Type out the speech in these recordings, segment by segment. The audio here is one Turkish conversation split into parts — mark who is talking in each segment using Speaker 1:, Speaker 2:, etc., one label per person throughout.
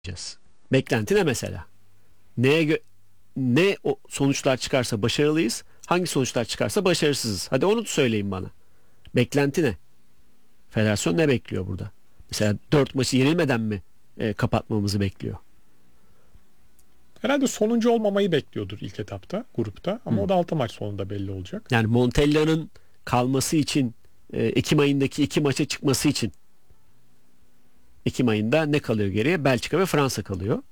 Speaker 1: yapacağız. Beklenti ne mesela? Ne o sonuçlar çıkarsa başarılıyız, hangi sonuçlar çıkarsa başarısızız. Hadi onu da söyleyin bana. Beklenti ne? Federasyon ne bekliyor burada? Mesela 4 maçı yenilmeden mi kapatmamızı bekliyor?
Speaker 2: Herhalde sonuncu olmamayı bekliyordur ilk etapta grupta ama o da 6 maç sonunda belli olacak.
Speaker 1: Yani Montella'nın kalması için Ekim ayındaki 2 maça çıkması için Ekim ayında ne kalıyor geriye? Belçika ve Fransa kalıyor.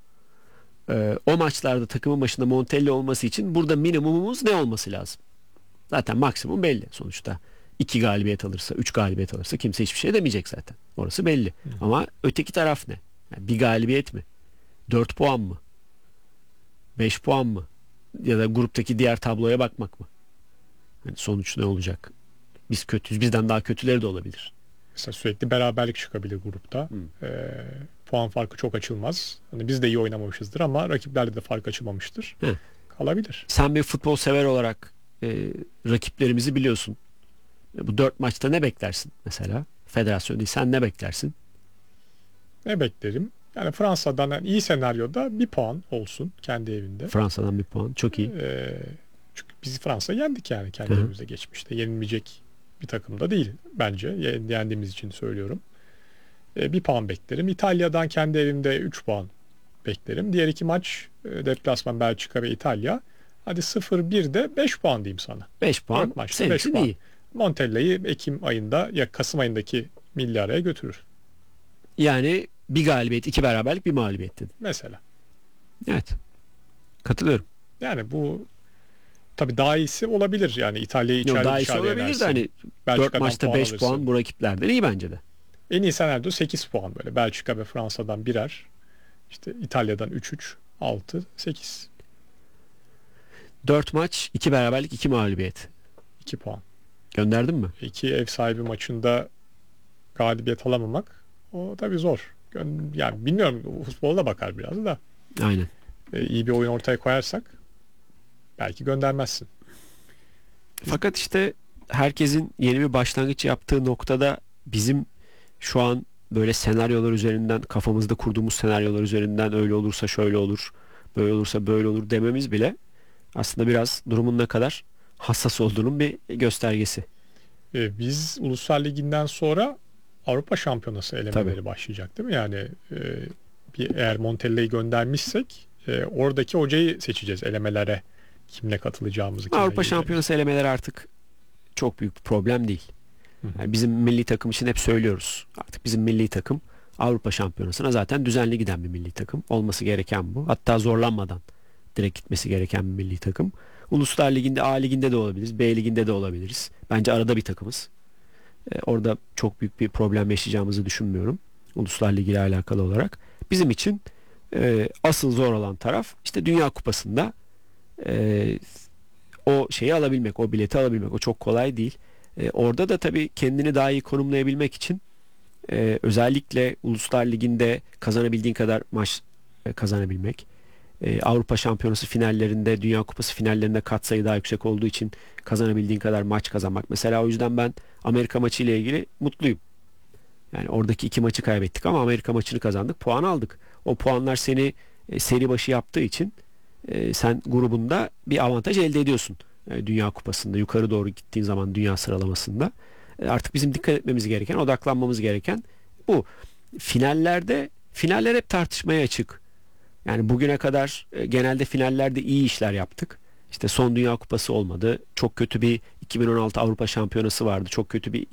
Speaker 1: O maçlarda takımın başında Montella olması için burada minimumumuz ne olması lazım? Zaten maksimum belli sonuçta. 2 galibiyet alırsa, 3 galibiyet alırsa kimse hiçbir şey demeyecek zaten. Orası belli. Ama öteki taraf ne? Yani bir galibiyet mi? 4 puan mı? 5 puan mı? Ya da gruptaki diğer tabloya bakmak mı? Yani sonuç ne olacak? Biz kötüyüz. Bizden daha kötüleri de olabilir.
Speaker 2: Mesela sürekli beraberlik çıkabilir grupta. Puan farkı çok açılmaz. Hani biz de iyi oynamamışızdır ama rakiplerle de fark açılmamıştır.
Speaker 1: Heh.
Speaker 2: Kalabilir.
Speaker 1: Sen bir futbol sever olarak rakiplerimizi biliyorsun. Bu 4 maçta ne beklersin mesela? Federasyon değil, sen ne beklersin?
Speaker 2: Ne beklerim? Yani Fransa'dan yani iyi senaryoda bir puan olsun kendi evinde.
Speaker 1: Fransa'dan bir puan. Çok iyi.
Speaker 2: Çünkü biz Fransa'yı yendik yani kendi
Speaker 1: Hı-hı.
Speaker 2: evimizde geçmişte. Yenilmeyecek bir takım da değil bence. Yendiğimiz için söylüyorum. Bir puan beklerim. İtalya'dan kendi evimde 3 puan beklerim. Diğer iki maç deplasman Belçika ve İtalya. Hadi 0-1'de 5 puan diyeyim sana.
Speaker 1: 5 puan
Speaker 2: 4 maçta
Speaker 1: senin
Speaker 2: 5
Speaker 1: için
Speaker 2: puan.
Speaker 1: iyi.
Speaker 2: Montella'yı Ekim ayında ya Kasım ayındaki milli araya götürür.
Speaker 1: Yani bir galibiyet, 2 beraberlik, bir mağlubiyet dedin.
Speaker 2: Mesela.
Speaker 1: Evet. Katılıyorum.
Speaker 2: Yani bu tabii daha iyisi olabilir. Yani İtalya'yı
Speaker 1: Yok,
Speaker 2: içeride
Speaker 1: daha iyisi
Speaker 2: dışarıda
Speaker 1: olabilir de
Speaker 2: yenersin.
Speaker 1: hani 4
Speaker 2: Belçika'dan
Speaker 1: maçta 5
Speaker 2: alırsın.
Speaker 1: puan bu rakiplerden iyi bence de.
Speaker 2: En iyi senaryo 8 puan böyle. Belçika ve Fransa'dan birer. İşte İtalya'dan 3-3, 6, 8.
Speaker 1: 4 maç, 2 beraberlik, 2 mağlubiyet.
Speaker 2: 2 puan.
Speaker 1: Gönderdin mi?
Speaker 2: İki ev sahibi maçında galibiyet alamamak o tabii zor. Yani bilmiyorum, futbola da bakar biraz da.
Speaker 1: Aynen.
Speaker 2: İyi bir oyun ortaya koyarsak belki göndermezsin.
Speaker 1: Fakat işte herkesin yeni bir başlangıç yaptığı noktada bizim şu an böyle senaryolar üzerinden, kafamızda kurduğumuz senaryolar üzerinden öyle olursa şöyle olur, böyle olursa böyle olur dememiz bile aslında biraz durumun ne kadar hassas olduğunun bir göstergesi.
Speaker 2: Biz Uluslar Ligi'nden sonra Avrupa Şampiyonası elemeleri
Speaker 1: Tabii.
Speaker 2: başlayacak değil mi? Yani eğer Montella'yı göndermişsek oradaki hocayı seçeceğiz elemelere. Kimle katılacağımızı, kimle
Speaker 1: Avrupa
Speaker 2: gireceğimizi.
Speaker 1: Şampiyonası elemeleri artık çok büyük bir problem değil. Yani bizim milli takım için hep söylüyoruz. Artık bizim milli takım Avrupa Şampiyonası'na zaten düzenli giden bir milli takım. Olması gereken bu. Hatta zorlanmadan direkt gitmesi gereken bir milli takım. Uluslar Ligi'nde, A Ligi'nde de olabiliriz, B Ligi'nde de olabiliriz. Bence arada bir takımız. Orada çok büyük bir problem yaşayacağımızı düşünmüyorum. Uluslar Ligi ile alakalı olarak. Bizim için asıl zor olan taraf işte Dünya Kupası'nda e, o şeyi alabilmek, o bileti alabilmek. O çok kolay değil. Orada da tabii kendini daha iyi konumlayabilmek için özellikle Uluslar Ligi'nde kazanabildiğin kadar maç kazanabilmek. Avrupa Şampiyonası finallerinde, Dünya Kupası finallerinde katsayı daha yüksek olduğu için kazanabildiğin kadar maç kazanmak. Mesela o yüzden ben Amerika maçı ile ilgili mutluyum. Yani oradaki 2 maçı kaybettik ama Amerika maçını kazandık, puan aldık. O puanlar seni seri başı yaptığı için sen grubunda bir avantaj elde ediyorsun. Dünya Kupası'nda yukarı doğru gittiğin zaman dünya sıralamasında. Artık bizim dikkat etmemiz gereken, odaklanmamız gereken bu. Finaller hep tartışmaya açık. Yani bugüne kadar genelde finallerde iyi işler yaptık. İşte son Dünya Kupası olmadı. Çok kötü bir 2016 Avrupa Şampiyonası vardı. Çok kötü bir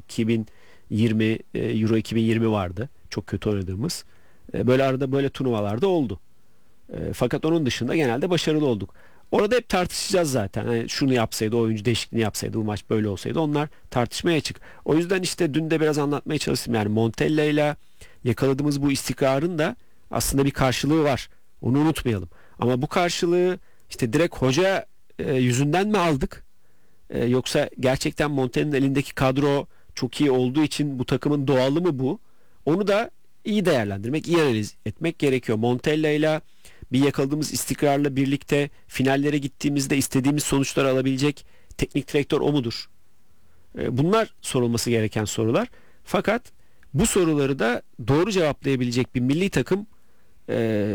Speaker 1: 2020 Euro 2020 vardı. Çok kötü oynadığımız. Böyle arada böyle turnuvalarda oldu. Fakat onun dışında genelde başarılı olduk. Orada hep tartışacağız zaten. Yani şunu yapsaydı, o oyuncu değişikliğini yapsaydı, bu maç böyle olsaydı, onlar tartışmaya açık. O yüzden işte dün de biraz anlatmaya çalıştım. Yani Montella ile yakaladığımız bu istikrarın da aslında bir karşılığı var. Onu unutmayalım. Ama bu karşılığı işte direkt hoca yüzünden mi aldık? Yoksa gerçekten Montella'nın elindeki kadro çok iyi olduğu için bu takımın doğalı mı bu? Onu da iyi değerlendirmek, iyi analiz etmek gerekiyor. Montella ile bir yakaladığımız istikrarla birlikte finallere gittiğimizde istediğimiz sonuçları alabilecek teknik direktör o mudur? Bunlar sorulması gereken sorular. Fakat bu soruları da doğru cevaplayabilecek bir milli takım e,